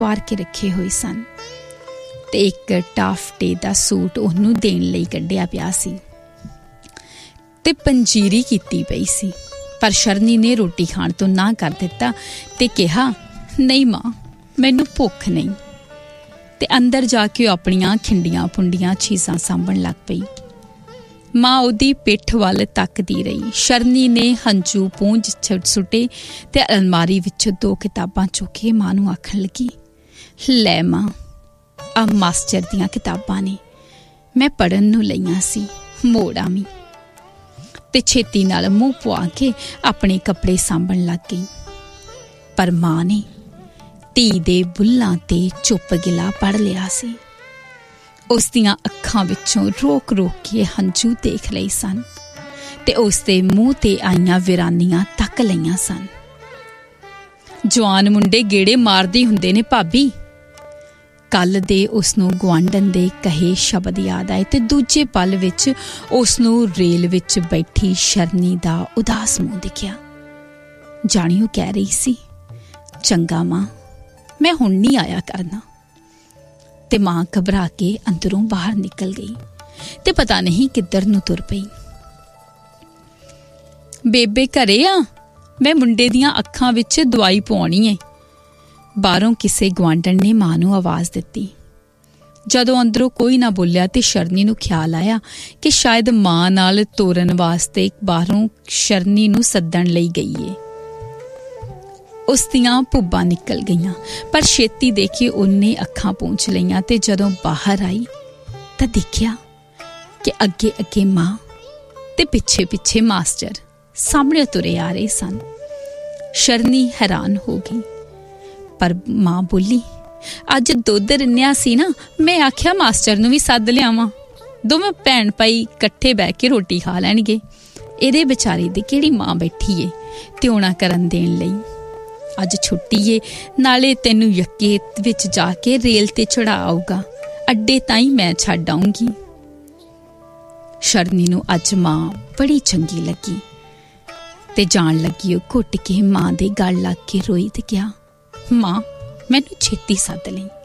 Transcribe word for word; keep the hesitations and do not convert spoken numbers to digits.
ਵਾਰ ਕੇ ਰੱਖੇ ਹੋਏ ਸਨ ਤੇ ਇੱਕ ਟਾਫਟੇ ਦਾ ਸੂਟ ਉਹਨੂੰ ਦੇਣ ਲਈ ਕੱਢਿਆ ਪਿਆ ਸੀ ਤੇ ਪੰਜੀਰੀ ਕੀਤੀ ਪਈ ਸੀ। ਪਰ ਸ਼ਰਨੀ ਨੇ ਰੋਟੀ ਖਾਣ ਤੋਂ ਨਾ ਕਰ ਦਿੱਤਾ ਤੇ ਕਿਹਾ, ਨਹੀਂ ਮਾਂ, ਮੈਨੂੰ ਭੁੱਖ ਨਹੀਂ। ਤੇ ਅੰਦਰ ਜਾ ਕੇ ਉਹ ਆਪਣੀਆਂ ਖਿੰਡੀਆਂ ਪੁੰਡੀਆਂ ਚੀਜ਼ਾਂ ਸਾਂਭਣ ਲੱਗ ਪਈ। ਮਾਂ ਉਹਦੀ ਪਿੱਠ ਵੱਲ ਤੱਕਦੀ ਰਹੀ। ਸ਼ਰਨੀ ਨੇ ਹੰਝੂ ਪੂੰਝ ਸੁੱਟੇ ਤੇ ਅਲਮਾਰੀ ਵਿੱਚੋਂ ਦੋ ਕਿਤਾਬਾਂ ਚੁੱਕ ਕੇ ਮਾਂ ਨੂੰ ਆਖਣ ਲੱਗੀ, ਲੈ ਮਾਂ, ਆ ਮਾਸਟਰ ਦੀਆਂ ਕਿਤਾਬਾਂ ਨੇ, ਮੈਂ ਪੜ੍ਹਨ ਨੂੰ ਲਈਆਂ ਸੀ, ਮੋੜ ਆਵੀਂ। ਤੇ ਛੇਤੀ ਨਾਲ ਮੂੰਹ ਪੁਆ ਕੇ ਆਪਣੇ ਕੱਪੜੇ ਸਾਂਭਣ ਲੱਗ ਗਈ। ਪਰ ਮਾਂ ਨੇ ਧੀ ਦੇ ਬੁੱਲਾਂ ਤੇ ਚੁੱਪ ਗਿਲਾ ਪੜ੍ਹ ਲਿਆ ਸੀ। ਉਸ ਦੀਆਂ ਅੱਖਾਂ ਵਿੱਚੋਂ ਰੋਕ ਰੋਕ ਕੇ ਹੰਝੂ ਦੇਖ ਲਏ ਸਨ ਤੇ ਉਸ ਦੇ ਮੂੰਹ ਤੇ ਆਈਆਂ ਵਿਰਾਨੀਆਂ ਤੱਕ ਲਈਆਂ ਸਨ। ਜਵਾਨ ਮੁੰਡੇ ਗੇੜੇ ਮਾਰਦੇ ਹੁੰਦੇ ਨੇ ਭਾਬੀ। ਕੱਲ ਦੇ ਉਸਨੂੰ ਗੁਆਂਢਣ ਦੇ ਕਹੇ ਸ਼ਬਦ ਯਾਦ ਆਏ ਤੇ ਦੂਜੇ ਪਲ ਵਿੱਚ ਉਸਨੂੰ ਰੇਲ ਵਿੱਚ ਬੈਠੀ ਸ਼ਰਨੀ ਦਾ ਉਦਾਸ ਮੂੰਹ ਦਿਖਿਆ। ਜਾਣੀ ਉਹ ਕਹਿ ਰਹੀ ਸੀ, ਚੰਗਾ ਮਾਂ, ਮੈਂ ਹੁਣ ਨਹੀਂ ਆਇਆ ਕਰਨਾ। ਤੇ ਮਾਂ ਘਬਰਾ ਕੇ ਅੰਦਰੋਂ ਬਾਹਰ ਨਿਕਲ ਗਈ ਤੇ ਪਤਾ ਨਹੀਂ ਕਿੱਧਰ ਨੂੰ ਤੁਰ ਪਈ। ਬੇਬੇ ਘਰੇ ਆ, ਮੈਂ ਮੁੰਡੇ ਦੀਆਂ ਅੱਖਾਂ ਵਿੱਚ ਦਵਾਈ ਪਾਉਣੀ ਏ। ਬਾਹਰੋਂ ਕਿਸੇ ਗੁਆਂਢਣ ਨੇ ਮਾਂ ਨੂੰ ਆਵਾਜ਼ ਦਿੱਤੀ। ਜਦੋਂ ਅੰਦਰੋਂ ਕੋਈ ਨਾ ਬੋਲਿਆ ਤੇ ਸ਼ਰਨੀ ਨੂੰ ਖਿਆਲ ਆਇਆ ਕਿ ਸ਼ਾਇਦ ਮਾਂ ਨਾਲ ਤੋਰਨ ਵਾਸਤੇ ਬਾਹਰੋਂ ਸ਼ਰਨੀ ਨੂੰ ਸੱਦਣ ਲਈ ਗਈ ਏ। ਉਸ ਦੀਆਂ ਭੁੱਬਾਂ ਨਿਕਲ ਗਈਆਂ, ਪਰ ਛੇਤੀ ਦੇਖੇ ਉਹਨੇ ਅੱਖਾਂ ਪੂੰਝ ਲਈਆਂ ਤੇ ਜਦੋਂ ਬਾਹਰ ਆਈ ਤਾਂ ਦੇਖਿਆ ਕਿ ਅੱਗੇ ਅੱਗੇ ਮਾਂ ਤੇ ਪਿੱਛੇ ਪਿੱਛੇ ਮਾਸਟਰ ਸਾਹਮਣੇ ਤੁਰੇ ਆ ਰਹੇ ਸਨ। ਸ਼ਰਨੀ ਹੈਰਾਨ ਹੋ ਗਈ, ਪਰ ਮਾਂ ਬੋਲੀ, ਅੱਜ ਦੁੱਧ ਰਿੰਨਿਆ ਸੀ ਨਾ, ਮੈਂ ਆਖਿਆ ਮਾਸਟਰ ਨੂੰ ਵੀ ਸੱਦ ਲਿਆਵਾਂ, ਦੋਵੇਂ ਭੈਣ ਭਾਈ ਇਕੱਠੇ ਬਹਿ ਕੇ ਰੋਟੀ ਖਾ ਲੈਣਗੇ। ਇਹਦੇ ਵਿਚਾਰੇ ਦੀ ਕਿਹੜੀ ਮਾਂ ਬੈਠੀ ਏ ਤਿਉਣਾ ਕਰਨ ਦੇਣ ਲਈ। ਅੱਜ ਛੁੱਟੀ ਏ, ਨਾਲੇ ਤੈਨੂੰ ਯੱਕੇ ਵਿੱਚ ਜਾ ਕੇ ਰੇਲ ਤੇ ਚੜਾ ਆਊਗਾ, ਅੱਡੇ ਤਾਈਂ ਮੈਂ ਛੱਡ ਆਊਂਗੀ। ਸ਼ਰਨੀ ਨੂੰ ਅੱਜ ਮਾਂ ਬੜੀ ਚੰਗੀ ਲੱਗੀ ਤੇ ਜਾਣ ਲੱਗੀ ਉਹ ਘੁੱਟ ਕੇ ਮਾਂ ਦੇ ਗਲ ਲੱਗ ਕੇ ਰੋਈ ਤੇ ਕਿਹਾ, ਮਾਂ, ਮੈਨੂੰ ਛੇਤੀ ਸੱਦ ਲਈ।